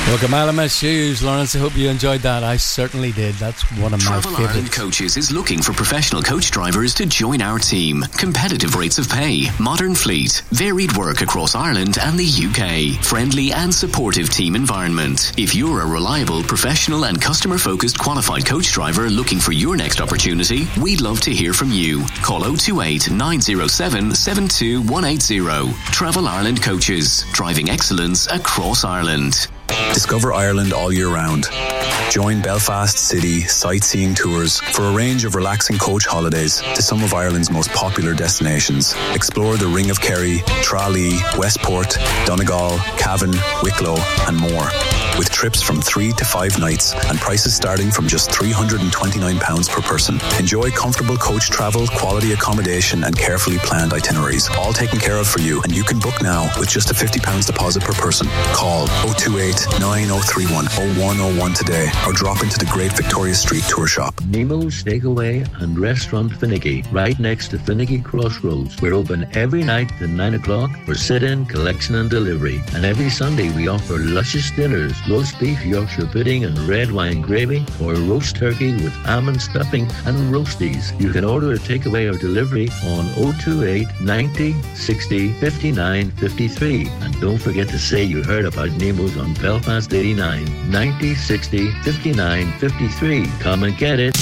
Welcome, Mile of My Shoes, Lawrence. I hope you enjoyed that. I certainly did. That's one of my Travel favorites. Ireland Coaches is looking for professional coach drivers to join our team. Competitive rates of pay, modern fleet, varied work across Ireland and the UK, friendly and supportive team environment. If you're a reliable, professional and customer-focused qualified coach driver looking for your next opportunity, we'd love to hear from you. Call 028 907 72180. Travel Ireland Coaches, driving excellence across Ireland. Discover Ireland all year round. Join Belfast City Sightseeing Tours for a range of relaxing coach holidays to some of Ireland's most popular destinations. Explore the Ring of Kerry, Tralee, Westport, Donegal, Cavan, Wicklow and more. With trips from 3 to 5 nights and prices starting from just £329 per person. Enjoy comfortable coach travel, quality accommodation and carefully planned itineraries. All taken care of for you, and you can book now with just a £50 deposit per person. Call 028 9031 0101 today or drop into the Great Victoria Street Tour Shop. Nemo's Takeaway and Restaurant Finnegy, right next to Finnegy Crossroads. We're open every night at 9 o'clock for sit-in, collection and delivery. And every Sunday we offer luscious dinners, roast beef, Yorkshire pudding and red wine gravy, or roast turkey with ham and stuffing and roasties. You can order a takeaway or delivery on 028 90 60 59 53. And don't forget to say you heard about Nemo's on Belfast 89, 90 60 59 53. Come and get it.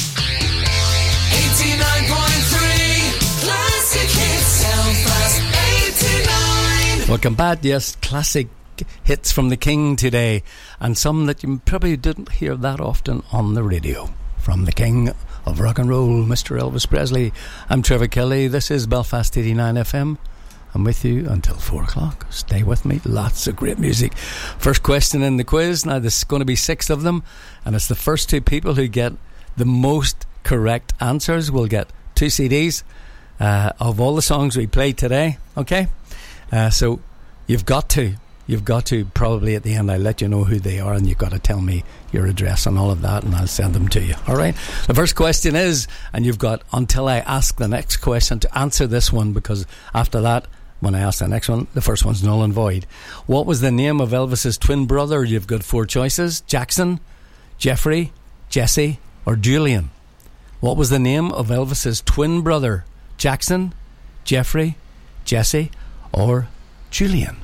89.3 Classic Hits, Belfast 89. Welcome back. Yes, classic hits from the King today, and some that you probably didn't hear that often on the radio. From the King of Rock and Roll, Mr. Elvis Presley. I'm Trevor Kelly. This is Belfast 89 FM. I'm with you until 4 o'clock. Stay with me. Lots of great music. First question in the quiz. Now, there's going to be 6 of them, and it's the first 2 people who get the most correct answers will get 2 CDs of all the songs we played today. Okay? So you've got to probably at the end I'll let you know who they are, and you've got to tell me your address and all of that, and I'll send them to you. Alright, the first question is, and you've got until I ask the next question to answer this one, because after that, when I ask the next one, the first one's null and void. What was the name of Elvis's twin brother? You've got 4 choices: Jackson, Jeffrey, Jesse or Julian. What was the name of Elvis's twin brother? Jackson, Jeffrey, Jesse or Julian?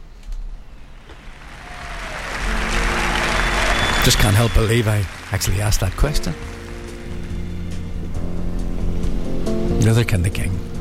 Just can't help believe I actually asked that question. Neither can the King.